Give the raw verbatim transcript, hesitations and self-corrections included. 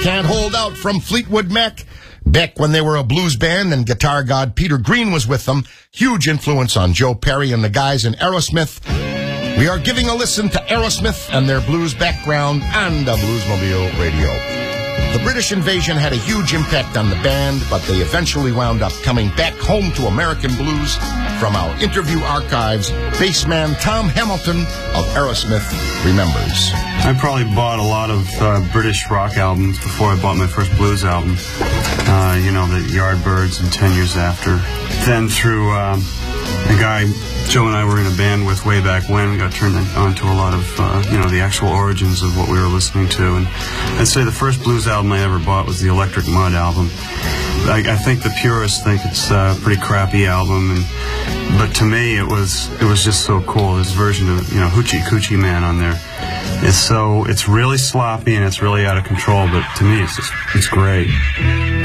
Can't Hold Out from Fleetwood Mac. Back when they were a blues band and guitar god Peter Green was with them. Huge influence on Joe Perry and the guys in Aerosmith. We are giving a listen to Aerosmith and their blues background on the Bluesmobile Radio. The British invasion had a huge impact on the band, but they eventually wound up coming back home to American blues. From our interview archives, bassman Tom Hamilton of Aerosmith remembers. I probably bought a lot of uh, British rock albums before I bought my first blues album. Uh, you know, the Yardbirds and Ten Years After. Then through um, a guy Joe and I were in a band with way back when, we got turned on to a lot of, uh, you know, the actual origins of what we were listening to. And I'd say the first blues album I ever bought was the Electric Mud album. I, I think the purists think it's a pretty crappy album, and but to me it was it was just so cool. This version of, you know, Hoochie Coochie Man on there. It's so it's really sloppy and it's really out of control, but to me it's just it's great.